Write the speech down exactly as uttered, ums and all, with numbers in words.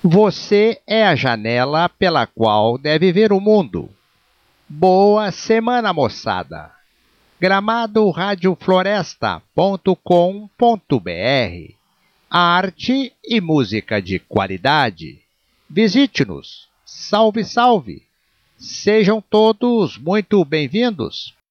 Você é a janela pela qual deve ver o mundo. Boa semana, moçada! gramado rádio floresta ponto com ponto br. Arte e música de qualidade. Visite-nos. Salve, salve! Sejam todos muito bem-vindos.